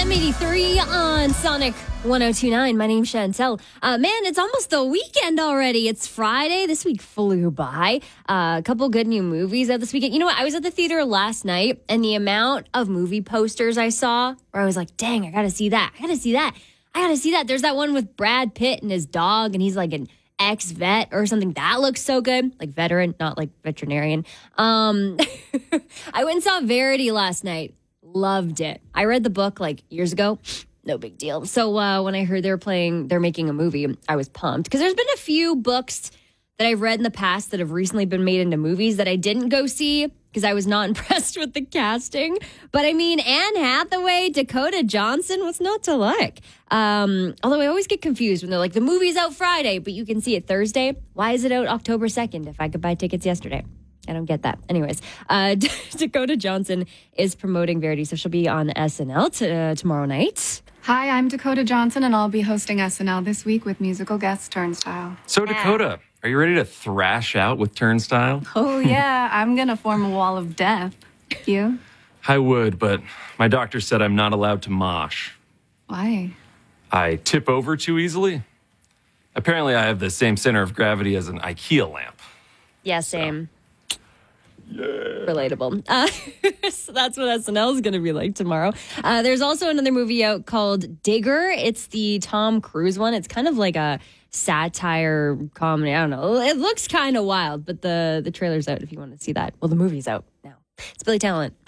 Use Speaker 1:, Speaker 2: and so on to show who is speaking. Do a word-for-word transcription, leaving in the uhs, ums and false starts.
Speaker 1: M eighty-three on Sonic one oh two point nine. My name's Chantel. Uh, man, it's almost the weekend already. It's Friday. This week flew by. Uh, a couple good new movies out this weekend. You know what? I was at the theater last night, and the amount of movie posters I saw where I was like, dang, I got to see that. I got to see that. I got to see that. There's that one with Brad Pitt and his dog, and he's like an ex-vet or something. That looks so good. Like veteran, not like veterinarian. Um, I went and saw Verity last night. Loved it. I read the book like years ago. No big deal. So uh, when I heard they're playing, they're making a movie, I was pumped. Because there's been a few books that I've read in the past that have recently been made into movies that I didn't go see because I was not impressed with the casting. But I mean, Anne Hathaway, Dakota Johnson, what's not to like? Um, although I always get confused when they're like, the movie's out Friday, but you can see it Thursday. Why is it out October second if I could buy tickets yesterday? I don't get that. Anyways, uh, Dakota Johnson is promoting Verity, so she'll be on S N L t- uh, tomorrow night.
Speaker 2: Hi, I'm Dakota Johnson, and I'll be hosting S N L this week with musical guest Turnstile.
Speaker 3: So, Dakota, are you ready to thrash out with Turnstile?
Speaker 2: Oh, yeah. I'm going to form a wall of death. You?
Speaker 3: I would, but my doctor said I'm not allowed to mosh.
Speaker 2: Why?
Speaker 3: I tip over too easily. Apparently, I have the same center of gravity as an IKEA lamp.
Speaker 1: Yeah, same. So. Yeah. Relatable. Uh, so that's what S N L is going to be like tomorrow. Uh, there's also another movie out called Digger. It's the Tom Cruise one. It's kind of like a satire comedy. I don't know. It looks kind of wild, but the, the trailer's out if you want to see that. Well, the movie's out now. It's Billy Talent.